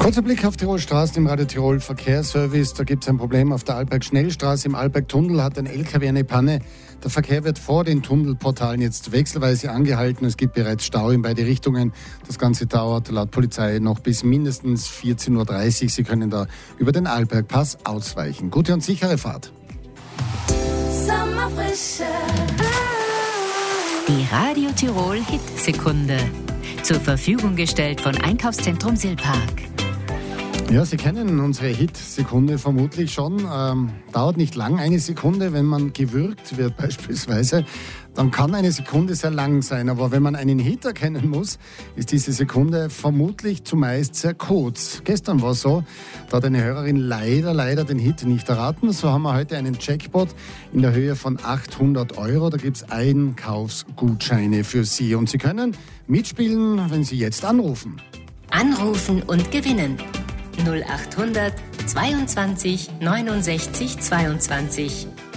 Kurzer Blick auf Tirol Straßen im Radio Tirol Verkehrsservice. Da gibt es ein Problem auf der Alberg-Schnellstraße. Im Alberg-Tunnel hat ein LKW eine Panne. Der Verkehr wird vor den Tunnelportalen jetzt wechselweise angehalten. Es gibt bereits Stau in beide Richtungen. Das Ganze dauert laut Polizei noch bis mindestens 14.30 Uhr. Sie können da über den Albergpass ausweichen. Gute und sichere Fahrt. Sommerfrische. Die Radio Tirol Hit-Sekunde. Zur Verfügung gestellt von Einkaufszentrum Silpark. Ja, Sie kennen unsere Hit-Sekunde vermutlich schon. Dauert nicht lang, eine Sekunde. Wenn man gewürgt wird beispielsweise, dann kann eine Sekunde sehr lang sein. Aber wenn man einen Hit erkennen muss, ist diese Sekunde vermutlich zumeist sehr kurz. Gestern war es so, da hat eine Hörerin leider den Hit nicht erraten. So haben wir heute einen Jackpot in der Höhe von 800 €. Da gibt es Einkaufsgutscheine für Sie. Und Sie können mitspielen, wenn Sie jetzt anrufen. Anrufen und gewinnen. 0800 22 69 22.